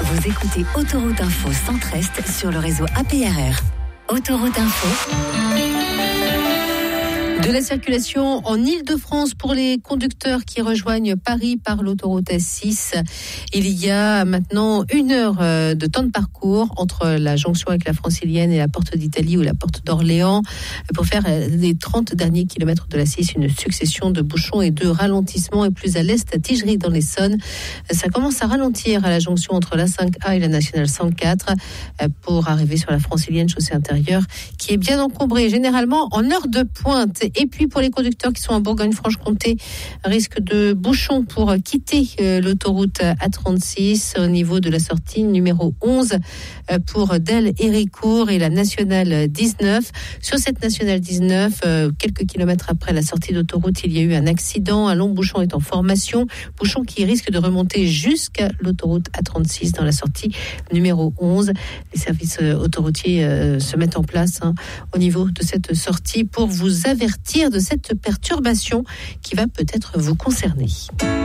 Vous écoutez Autoroute Info Centre-Est sur le réseau APRR. Autoroute Info. De la circulation en Île-de-France pour les conducteurs qui rejoignent Paris par l'autoroute S6. Il y a maintenant 1 heure de temps de parcours entre la jonction avec la Francilienne et la porte d'Italie ou la porte d'Orléans pour faire les 30 derniers kilomètres de la 6. Une succession de bouchons et de ralentissements. Et plus à l'est, à Tigerie dans l'Essonne, ça commence à ralentir à la jonction entre la 5A et la nationale 104 pour arriver sur la Francilienne, chaussée intérieure, qui est bien encombrée, généralement en heure de pointe. Et puis pour les conducteurs qui sont en Bourgogne-Franche-Comté, risque de bouchons pour quitter l'autoroute A36 au niveau de la sortie numéro 11 pour Delle-Héricourt et la nationale 19. Sur cette nationale 19, quelques kilomètres après la sortie d'autoroute, il y a eu un accident. Un long bouchon est en formation. Bouchon qui risque de remonter jusqu'à l'autoroute A36 dans la sortie numéro 11. Les services autoroutiers se mettent en place au niveau de cette sortie pour vous avertir de cette perturbation qui va peut-être vous concerner.